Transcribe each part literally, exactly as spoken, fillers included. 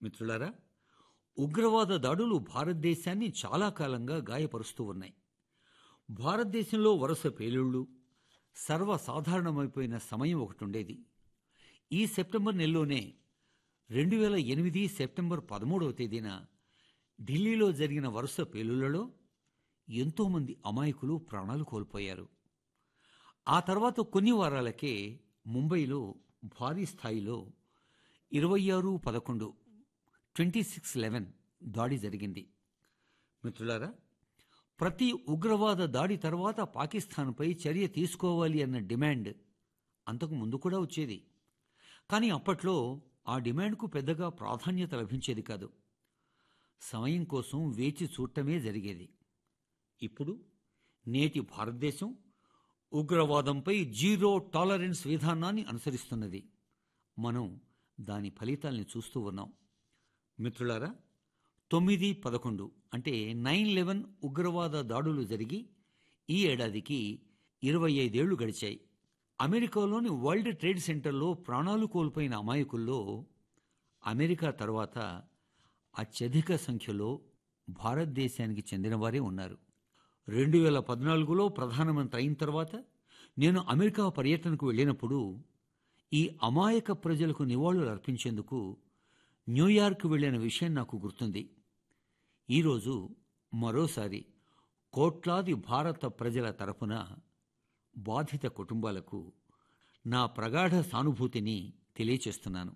మిత్రులారా, ఉగ్రవాద దాడులు భారతదేశాన్ని చాలా కాలంగా గాయపరుస్తూ ఉన్నాయి. భారతదేశంలో వరుస పేలుళ్లు సర్వసాధారణమైపోయిన సమయం ఒకటి ఉండేది. ఈ సెప్టెంబర్ నెలలోనే రెండు వేల ఎనిమిది సెప్టెంబర్ పదమూడవ తేదీన ఢిల్లీలో జరిగిన వరుస పేలుళ్లలో ఎంతోమంది అమాయకులు ప్రాణాలు కోల్పోయారు. ఆ తర్వాత కొన్ని వారాలకే ముంబైలో భారీ స్థాయిలో ఇరవై ఆరు పదకొండు ట్వంటీ సిక్స్ లెవెన్ దాడి జరిగింది. మిత్రులారా, ప్రతి ఉగ్రవాద దాడి తర్వాత పాకిస్తాన్పై చర్య తీసుకోవాలి అన్న డిమాండ్ అంతకు ముందు కూడా వచ్చేది. కానీ అప్పట్లో ఆ డిమాండ్కు పెద్దగా ప్రాధాన్యత లభించేది కాదు. సమయం కోసం వేచి చూడటమే జరిగేది. ఇప్పుడు నేటి భారతదేశం ఉగ్రవాదంపై జీరో టాలరెన్స్ విధానాన్ని అనుసరిస్తున్నది. మనం దాని ఫలితాల్ని చూస్తూ ఉన్నాం. మిత్రులారా, తొమ్మిది పదకొండు అంటే నైన్ లెవెన్ ఉగ్రవాద దాడులు జరిగి ఈ ఏడాదికి ఇరవై ఐదేళ్లు గడిచాయి. అమెరికాలోని వరల్డ్ ట్రేడ్ సెంటర్లో ప్రాణాలు కోల్పోయిన అమాయకుల్లో అమెరికా తర్వాత అత్యధిక సంఖ్యలో భారతదేశానికి చెందినవారే ఉన్నారు. రెండు వేల పద్నాలుగులో ప్రధానమంత్రి అయిన తర్వాత నేను అమెరికా పర్యటనకు వెళ్ళినప్పుడు ఈ అమాయక ప్రజలకు నివాళులు అర్పించేందుకు న్యూయార్క్ వెళ్లిన విషయం నాకు గుర్తుంది. ఈరోజు మరోసారి కోట్లాది భారత ప్రజల తరపున బాధిత కుటుంబాలకు నా ప్రగాఢ సానుభూతిని తెలియచేస్తున్నాను.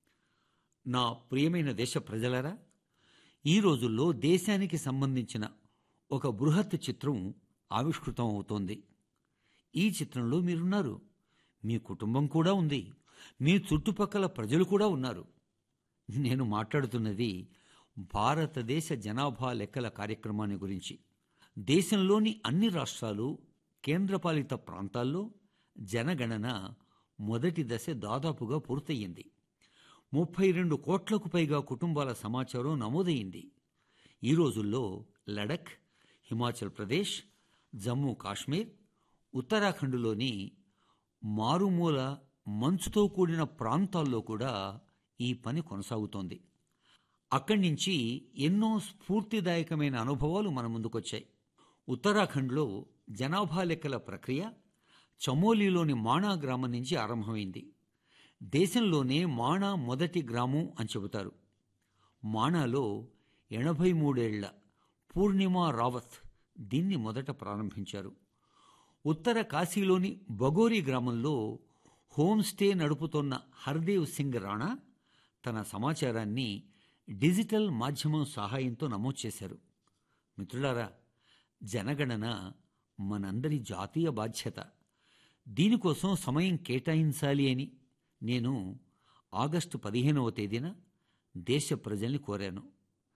నా ప్రియమైన దేశ ప్రజలారా, ఈ రోజుల్లో దేశానికి సంబంధించిన ఒక బృహత్ చిత్రం ఆవిష్కృతం అవుతోంది. ఈ చిత్రంలో మీరున్నారు, మీ కుటుంబం కూడా ఉంది, మీ చుట్టుపక్కల ప్రజలు కూడా ఉన్నారు. నేను మాట్లాడుతున్నది భారతదేశ జనాభా లెక్కల కార్యక్రమాన్ని గురించి. దేశంలోని అన్ని రాష్ట్రాలు, కేంద్రపాలిత ప్రాంతాల్లో జనగణన మొదటి దశ దాదాపుగా పూర్తయింది. ముప్పై రెండు కోట్లకు పైగా కుటుంబాల సమాచారం నమోదయింది. ఈ రోజుల్లో లడఖ్, హిమాచల్ ప్రదేశ్, జమ్మూ కాశ్మీర్, ఉత్తరాఖండ్లోని మారుమూల మంచుతో కూడిన ప్రాంతాల్లో కూడా ఈ పని కొనసాగుతోంది. అక్కడి నుంచి ఎన్నో స్ఫూర్తిదాయకమైన అనుభవాలు మన ముందుకొచ్చాయి. ఉత్తరాఖండ్లో జనాభా లెక్కల ప్రక్రియ చమోలీలోని మాణా గ్రామం నుంచి ఆరంభమైంది. దేశంలోనే మాణా మొదటి గ్రామం అని చెబుతారు. మాణాలో ఎనభై మూడేళ్ల పూర్ణిమా రావత్ దీన్ని మొదట ప్రారంభించారు. ఉత్తర కాశీలోని బగోరి గ్రామంలో హోంస్టే నడుపుతోన్న హర్దేవ్ సింగ్ రాణా తన సమాచారాన్ని డిజిటల్ మాధ్యమం సహాయంతో నమోదు చేశారు. మిత్రులారా, జనగణన మనందరి జాతీయ బాధ్యత. దీనికోసం సమయం కేటాయించాలి అని నేను ఆగస్టు పదిహేనవ తేదీన దేశ ప్రజల్ని కోరాను.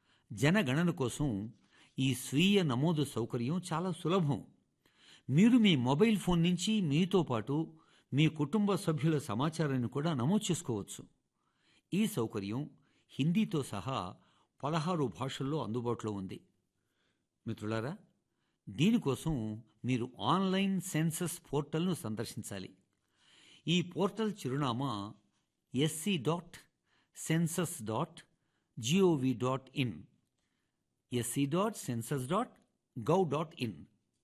జనగణన కోసం ఈ స్వీయ నమోదు సౌకర్యం చాలా సులభం. మీరు మీ మొబైల్ ఫోన్ నుంచి మీతో పాటు మీ కుటుంబ సభ్యుల సమాచారాన్ని కూడా నమోదు చేసుకోవచ్చు. ఈ సౌకర్యం హిందీతో సహా పదహారు భాషల్లో అందుబాటులో ఉంది. మిత్రులారా, దీనికోసం మీరు ఆన్లైన్ సెన్సస్ పోర్టల్ను సందర్శించాలి. ఈ పోర్టల్ చిరునామా SC dot census dot GOV dot in SC dot census dot gov dot in.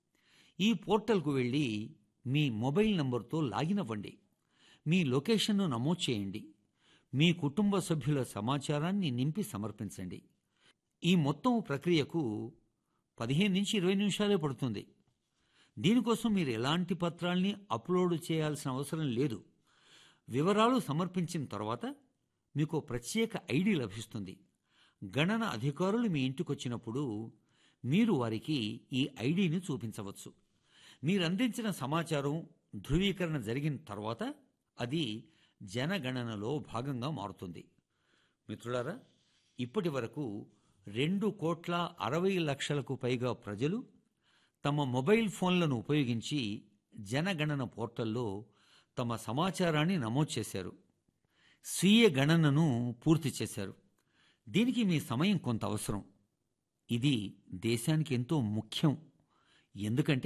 ఈ పోర్టల్కు వెళ్ళి మీ మొబైల్ నంబర్తో లాగిన్ అవ్వండి. మీ లొకేషన్ను నమోదు చేయండి. మీ కుటుంబ సభ్యుల సమాచారాన్ని నింపి సమర్పించండి. ఈ మొత్తం ప్రక్రియకు పదిహేను నుంచి ఇరవై నిమిషాలే పడుతుంది. దీనికోసం మీరు ఎలాంటి పత్రాల్ని అప్లోడ్ చేయాల్సిన అవసరం లేదు. వివరాలు సమర్పించిన తర్వాత మీకు ప్రత్యేక ఐడి లభిస్తుంది. గణన అధికారులు మీ ఇంటికొచ్చినప్పుడు మీరు వారికి ఈ ఐడిని చూపించవచ్చు. మీరు అందించిన సమాచారం ధృవీకరణ జరిగిన తర్వాత అది జనగణనలో భాగంగా మారుతుంది. మిత్రులారా, ఇప్పటి వరకు రెండు కోట్ల అరవై లక్షలకు పైగా ప్రజలు తమ మొబైల్ ఫోన్లను ఉపయోగించి జనగణన పోర్టల్లో తమ సమాచారాన్ని నమోదు చేశారు. స్వీయ గణనను పూర్తి చేశారు. దీనికి మీ సమయం కొంత అవసరం. ఇది దేశానికి ఎంతో ముఖ్యం. ఎందుకంటే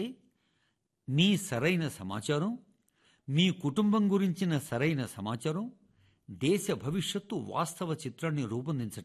మీ సరైన సమాచారం, మీ కుటుంబం గురించిన సరైన సమాచారం దేశ భవిష్యత్తు వాస్తవ చిత్రాన్ని రూపొందించటం